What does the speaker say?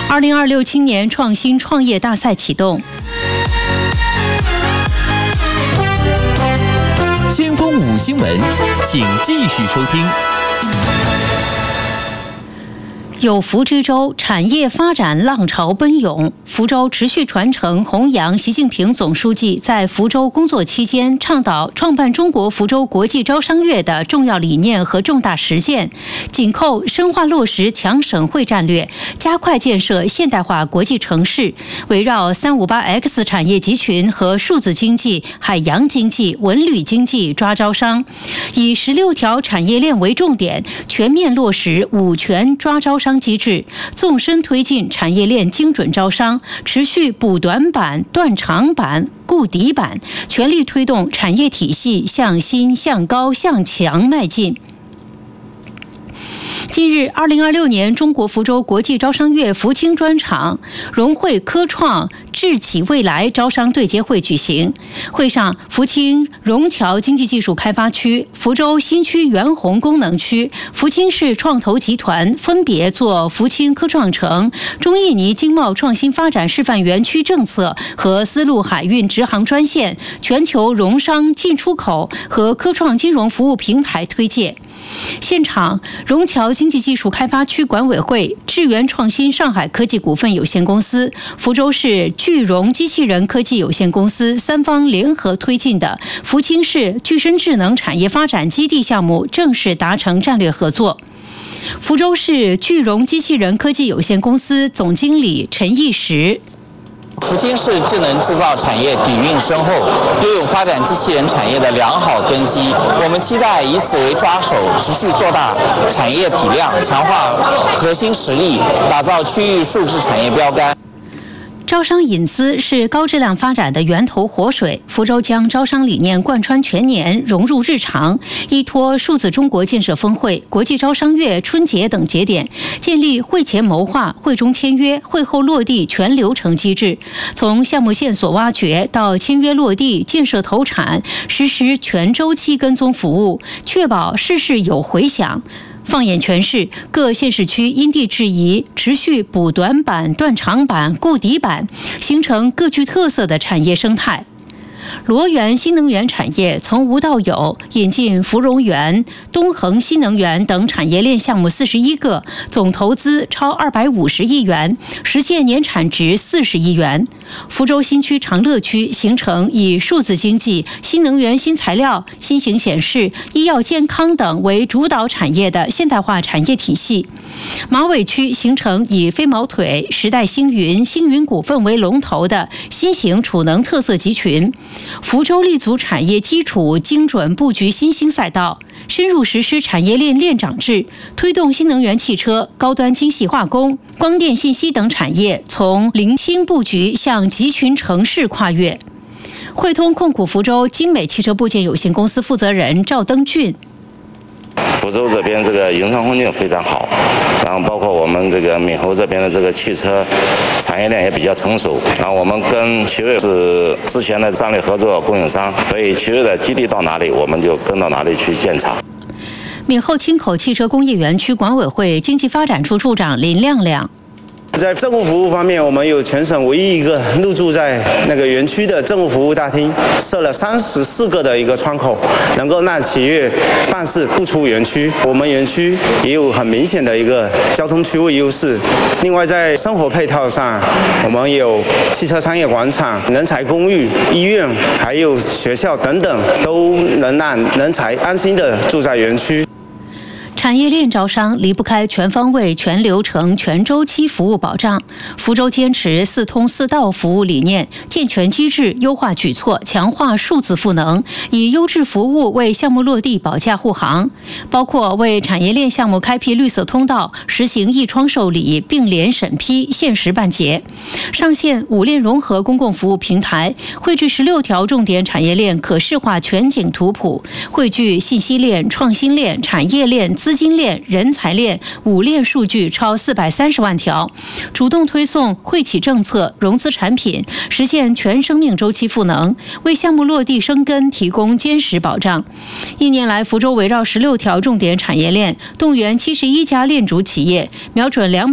2026青年创新创业大赛启动。 先锋5新闻，请继续收听。 有福之州产业发展浪潮奔涌，福州持续传承弘扬习近平总书记在福州工作期间倡导创办中国福州国际招商月的重要理念和重大实践，紧扣深化落实强省会战略，加快建设现代化国际城市，围绕 358X 产业集群和数字经济、海洋经济、文旅经济抓招商，以16条产业链为重点，全面落实5权抓招商机制，纵深推进产业链精准招商，持续补短板、断长板、固底板，全力推动产业体系向新、向高、向强迈进。近日，2026年中国福州国际招商月福清专场融汇科创智企未来招商对接会举行。会上，福清融侨经济技术开发区、福州新区元宏功能区、福清市创投集团分别做福清科创城、中印尼经贸创新发展示范园区政策和丝路海运直航专线、全球融商进出口和科创金融服务平台推介。现场，融侨经济技术开发区管委会、智源创新上海科技股份有限公司、福州市聚融机器人科技有限公司三方联合推进的福清市具身智能产业发展基地项目正式达成战略合作。福州市聚融机器人科技有限公司总经理陈义实。 福清市智能制造产业底蕴深厚，拥有发展机器人产业的良好根基。我们期待以此为抓手，持续做大产业体量，强化核心实力，打造区域数字产业标杆。 招商引资是高质量发展的源头活水，福州将招商理念贯穿全年，融入日常，依托数字中国建设峰会、国际招商月、春节等节点，建立会前谋划、会中签约、会后落地全流程机制，从项目线索挖掘到签约落地、建设投产，实施全周期跟踪服务，确保事事有回响。放眼全市，各县市区因地制宜，持续补短板、断长板、固底板，形成各具特色的产业生态。罗源新能源产业从无到有，引进芙蓉园、东恒新能源等产业链项目41个，总投资超250亿元，实现年产值40亿元。福州新区长乐区形成以数字经济、新能源、新材料、新型显示、医药健康等为主导产业的现代化产业体系。马尾区形成以飞毛腿、时代星云、星云股份为龙头的新型储能特色集群。福州立足产业基础，精准布局新兴赛道，深入实施产业链链长制，推动新能源汽车、高端精细化工、光电信息等产业从零星布局向集群城市跨越。汇通控股福州精美汽车部件有限公司负责人赵登俊。 福州这边这个营商环境非常好，然后包括我们这个闽侯这边的这个汽车产业链也比较成熟，然后我们跟奇瑞是之前的战略合作供应商，所以奇瑞的基地到哪里，我们就跟到哪里去建厂。 闽后青口汽车工业园区管委会经济发展处处长林亮亮。 在政务服务方面，我们有全省唯一一个入驻在那个园区的政务服务大厅，设了34个的一个窗口，能够让企业办事不出园区。我们园区也有很明显的一个交通区位优势。另外，在生活配套上，我们有汽车商业广场、人才公寓、医院，还有学校等等，都能让人才安心的住在园区。 产业链招商离不开全方位、全流程、全周期服务保障。福州坚持4通4到服务理念，健全机制，优化举措，强化数字赋能，以优质服务为项目落地保驾护航。包括为产业链项目开辟绿色通道，实行一窗受理、并联审批、限时办结，上线5链融合公共服务平台，绘制16条重点产业链可视化全景图谱，汇聚信息链、创新链、产业链、资金链、人才链5链数据超430万条，主动推送惠企政策、融资产品，实现全生命周期赋能，为项目落地生根提供坚实保障。1年来，福州围绕16条重点产业链，动员71家链主企业，瞄准200